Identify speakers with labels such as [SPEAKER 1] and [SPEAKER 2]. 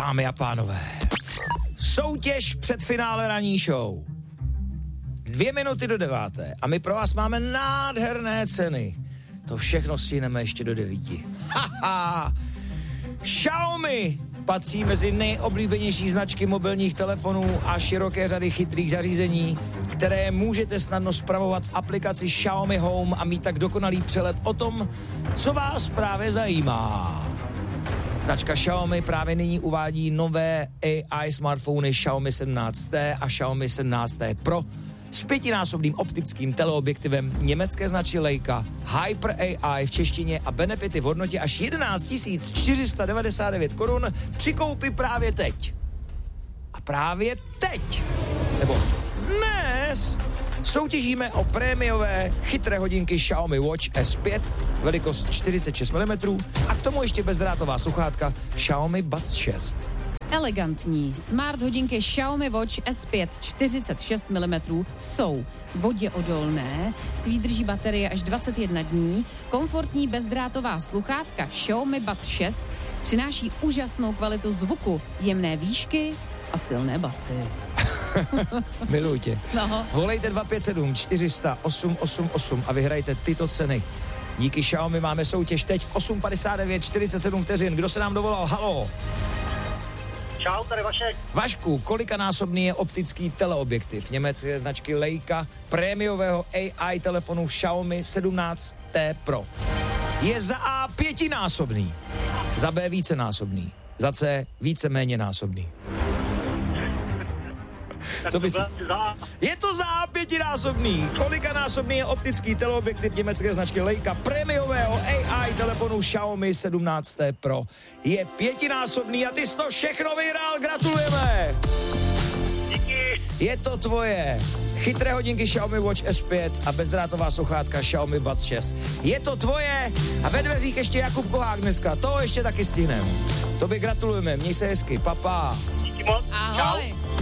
[SPEAKER 1] Dámy a pánové, soutěž před finále ranní show. 2 minuty do 9. a my pro vás máme nádherné ceny. To všechno stihneme ještě do 9. Haha! Xiaomi patří mezi nejoblíbenější značky mobilních telefonů a široké řady chytrých zařízení, které můžete snadno spravovat v aplikaci Xiaomi Home a mít tak dokonalý přehled o tom, co vás právě zajímá. Značka Xiaomi právě nyní uvádí nové AI smartfony Xiaomi 17T a Xiaomi 17T Pro s 5násobným optickým teleobjektivem německé značky Leica, Hyper AI v češtině a benefity v hodnotě až 11 499 korun při koupi právě teď. A právě teď, nebo dnes, soutěžíme o prémiové chytré hodinky Xiaomi Watch S5, velikost 46 mm a k tomu ještě bezdrátová sluchátka Xiaomi Buds 6.
[SPEAKER 2] Elegantní smart hodinky Xiaomi Watch S5 46 mm jsou voděodolné, s výdrží baterie až 21 dní, komfortní bezdrátová sluchátka Xiaomi Buds 6 přináší úžasnou kvalitu zvuku, jemné výšky a silné basy.
[SPEAKER 1] Miluji tě.
[SPEAKER 2] No.
[SPEAKER 1] Volejte 257 400 888 a vyhrajte tyto ceny. Díky Xiaomi máme soutěž teď v 8:59, 47 vteřin. Kdo se nám dovolal? Haló?
[SPEAKER 3] Čau, tady Vašek.
[SPEAKER 1] Vašku, kolikanásobný je optický teleobjektiv německé značky Leica prémiového AI telefonu Xiaomi 17T Pro? Je za A 5násobný, za B vícenásobný, za C víceméně násobný. Co bys... Je to za A 5násobný. Kolikanásobný je optický teleobjektiv německé značky Leica prémiového AI telefonu Xiaomi 17T Pro? Je 5násobný a ty jsi to všechno vyhrál, gratulujeme!
[SPEAKER 3] Díky.
[SPEAKER 1] Je to tvoje. Chytré hodinky Xiaomi Watch S5 a bezdrátová sluchátka Xiaomi Buds 6. Je to tvoje a ve dveřích ještě Jakub Kohák dneska. To ještě taky stihneme. Tobě gratulujeme, měj se hezky, papa.
[SPEAKER 3] Díky moc.
[SPEAKER 2] Ahoj.
[SPEAKER 3] Čau.